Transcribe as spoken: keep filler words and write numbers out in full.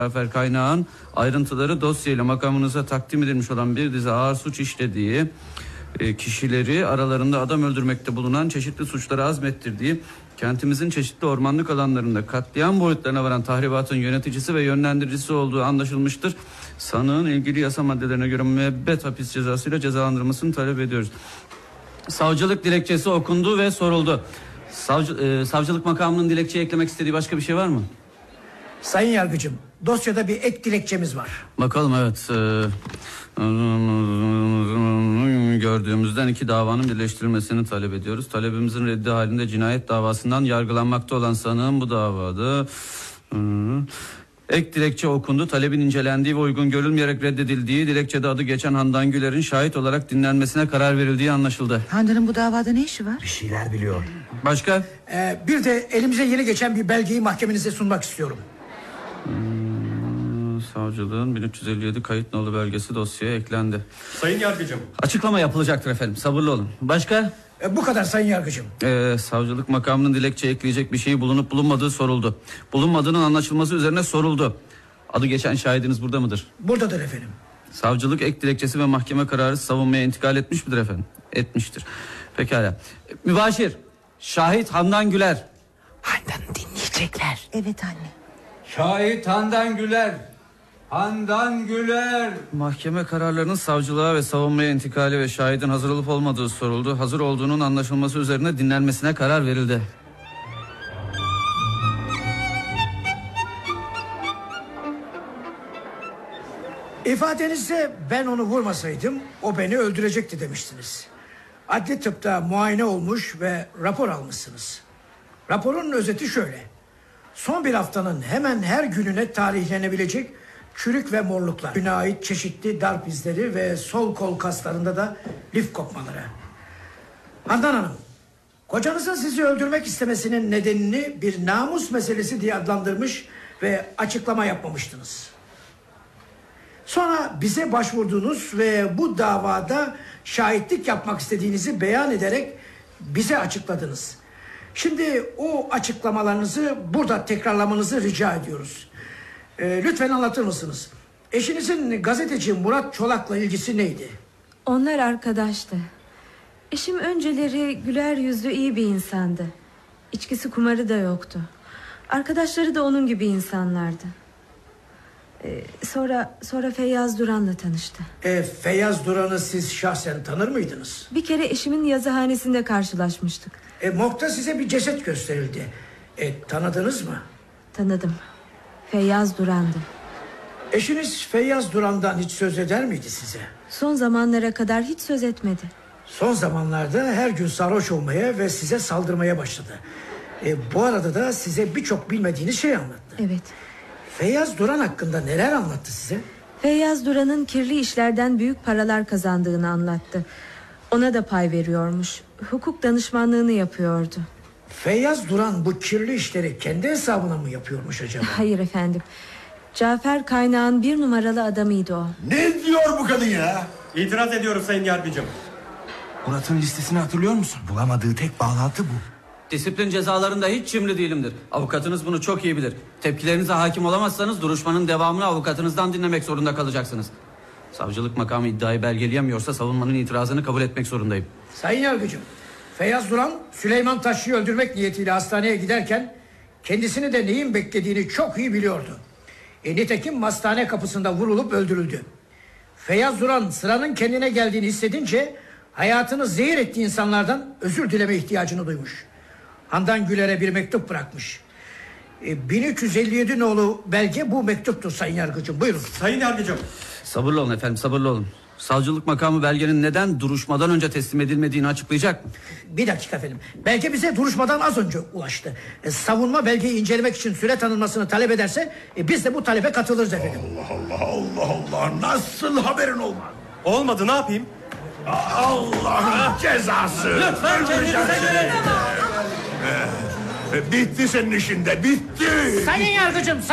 Cafer Kaynağ'ın ayrıntıları dosyayla makamınıza takdim edilmiş olan bir dizi ağır suç işlediği, e, kişileri aralarında adam öldürmekte bulunan çeşitli suçları azmettirdiği, kentimizin çeşitli ormanlık alanlarında katliam boyutlarına varan tahribatın yöneticisi ve yönlendiricisi olduğu anlaşılmıştır. Sanığın ilgili yasa maddelerine göre müebbet hapis cezasıyla cezalandırılmasını talep ediyoruz. Savcılık dilekçesi okundu ve soruldu. Savcı, e, savcılık makamının dilekçeye eklemek istediği başka bir şey var mı? Sayın Yargıcım, dosyada bir ek dilekçemiz var. Bakalım, evet. Ee, gördüğümüzden iki davanın birleştirilmesini talep ediyoruz. Talebimizin reddi halinde cinayet davasından yargılanmakta olan sanığın bu davada... Ek dilekçe okundu. Talebin incelendiği ve uygun görülmeyerek reddedildiği, dilekçede adı geçen Handan Güler'in şahit olarak dinlenmesine karar verildiği anlaşıldı. Handan'ın bu davada ne işi var? Bir şeyler biliyor. Başka? Ee, bir de elimize yeni geçen bir belgeyi mahkemenize sunmak istiyorum. Hmm, savcılığın bin üç yüz elli yedi kayıt nolu belgesi dosyaya eklendi. Sayın Yargıcım. Açıklama yapılacaktır efendim. Sabırlı olun. Başka? Ee, bu kadar Sayın Yargıcım. Ee, savcılık makamının dilekçeye ekleyecek bir şeyi bulunup bulunmadığı soruldu. Bulunmadığının anlaşılması üzerine soruldu. Adı geçen şahidiniz burada mıdır? Buradadır efendim. Savcılık ek dilekçesi ve mahkeme kararı savunmaya intikal etmiş midir efendim? Etmiştir. Pekala. Mübaşir, şahit Handan Güler. Handan'ı dinleyecekler. Evet anne. Şahit Handan Güler. Handan Güler. Mahkeme kararlarının savcılığa ve savunmaya intikali ve şahidin hazır olup olmadığı soruldu. Hazır olduğunun anlaşılması üzerine dinlenmesine karar verildi. İfadenizde ben onu vurmasaydım o beni öldürecekti demiştiniz. Adli tıpta muayene olmuş ve rapor almışsınız. Raporun özeti şöyle: son bir haftanın hemen her gününe tarihlenebilecek çürük ve morluklar, güne ait çeşitli darp izleri ve sol kol kaslarında da lif kopmaları. Handan Hanım, kocanızın sizi öldürmek istemesinin nedenini bir namus meselesi diye adlandırmış ve açıklama yapmamıştınız. Sonra bize başvurdunuz ve bu davada şahitlik yapmak istediğinizi beyan ederek bize açıkladınız. Şimdi o açıklamalarınızı burada tekrarlamanızı rica ediyoruz. Ee, lütfen anlatır mısınız? Eşinizin gazeteci Murat Çolak'la ilgisi neydi? Onlar arkadaştı. Eşim önceleri güler yüzlü, iyi bir insandı. İçkisi, kumarı da yoktu. Arkadaşları da onun gibi insanlardı. Ee, sonra sonra Feyyaz Duran'la tanıştı. Ee, Feyyaz Duran'ı siz şahsen tanır mıydınız? Bir kere eşimin yazıhanesinde karşılaşmıştık. E, morgda size bir ceset gösterildi. E, tanıdınız mı? Tanıdım. Feyyaz Duran'dı. Eşiniz Feyyaz Duran'dan hiç söz eder miydi size? Son zamanlara kadar hiç söz etmedi. Son zamanlarda her gün sarhoş olmaya ve size saldırmaya başladı. E, bu arada da size birçok bilmediğiniz şey anlattı. Evet. Feyyaz Duran hakkında neler anlattı size? Feyyaz Duran'ın kirli işlerden büyük paralar kazandığını anlattı. Ona da pay veriyormuş. Hukuk danışmanlığını yapıyordu. Feyyaz Duran bu kirli işleri kendi hesabına mı yapıyormuş acaba? Hayır efendim. Cafer Kaynağ'ın bir numaralı adamıydı o. Ne diyor bu kadın ya? İtiraz ediyorum Sayın Yargıcım. Murat'ın listesini hatırlıyor musun? Bulamadığı tek bağlantı bu. Disiplin cezalarında hiç cimri değilimdir. Avukatınız bunu çok iyi bilir. Tepkilerinize hakim olamazsanız duruşmanın devamını avukatınızdan dinlemek zorunda kalacaksınız. Savcılık makamı iddiayı belgeleyemiyorsa savunmanın itirazını kabul etmek zorundayım. Sayın Yargıcım, Feyyaz Duran Süleyman Taşçı'yı öldürmek niyetiyle hastaneye giderken kendisini de neyin beklediğini çok iyi biliyordu. E, nitekim hastane kapısında vurulup öldürüldü. Feyyaz Duran sıranın kendine geldiğini hissedince hayatını zehir ettiği insanlardan özür dileme ihtiyacını duymuş. Handan Güler'e bir mektup bırakmış. E, bin üç yüz elli yedi nolu belge bu mektuptur Sayın Yargıcım. Buyurun. Sayın Yargıcım. Sabırlı olun efendim, sabırlı olun. Savcılık makamı belgenin neden duruşmadan önce teslim edilmediğini açıklayacak mı? Bir dakika efendim. Belge bize duruşmadan az önce ulaştı. E, savunma belgeyi incelemek için süre tanınmasını talep ederse e, biz de bu talebe katılırız efendim. Allah Allah Allah Allah, nasıl haberin olmaz? Olmadı, ne yapayım? Allah'ın cezası. Lütfen kendinize gelin. Bitti senin işinde, bitti. Sayın Yargıcım,